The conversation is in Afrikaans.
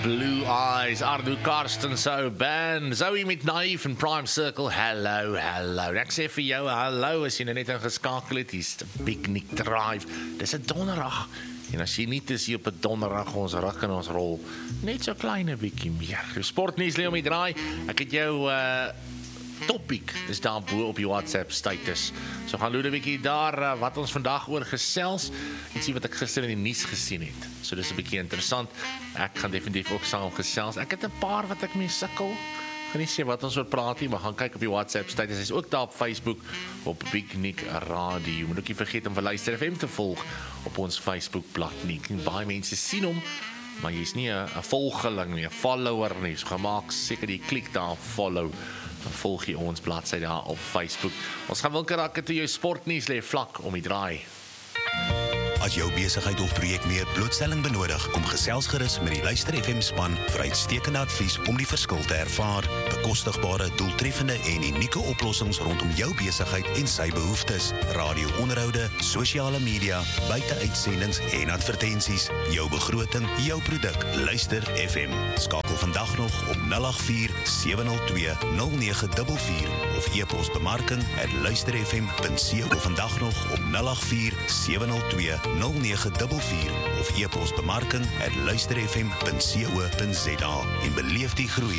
Blue Eyes, Ardo Karsten so band, Zoe met Naïef en Prime Circle, hallo. Ek sê vir jou, hallo, as jy nou net ingeskakel het, hier's Big Nick Drive, dis 'n donderdag, en as jy nie is hier op 'n donderdag, ons ruk en ons rol, net so kleine bietjie meer. Sportnuus lê om die draai, ek het jou topic is daar bo op die WhatsApp status. So gaan loer 'n bietjie daar wat ons vandag oor gesels en sien wat ek gister in die nuus gesien het. So dis 'n bietjie interessant. Ek gaan definitief ook saam gesels. Ek het 'n paar wat ek mee sukkel. Gaan nie sê wat ons oor praat nie, maar gaan kyk op die WhatsApp status. Hy's ook daar op Facebook op Big Nick Radio. Moet ook nie vergeet om vir Luister FM te volg op ons Facebookblad nie. Baie mense sien hom, maar jy's nie 'n volgeling nie, 'n follower nie. So gemaak seker jy klik daar follow. Dan volg jy ons bladsy daar op Facebook. Ons gaan wilke raak toe jou sportnuus lê vlak om die draai. As jou besigheid of projek meer blootstelling benodig, kom gesels gerus met die Luister FM span vir uitstekende advies om die verskil te ervaar. Bekostigbare, doeltreffende en unieke oplossings rondom jou besigheid en sy behoeftes. Radio-onderhoude, sosiale media, buiteuitsendings en advertensies. Jou begroting, jou produk. Luister FM. Skakel vandag nog op 084-702-0944 of e-pos bemarking@luisterfm.co of vandag nog op 084-702-0944 of e-pos bemarking@luisterfm.co.za en beleef die groei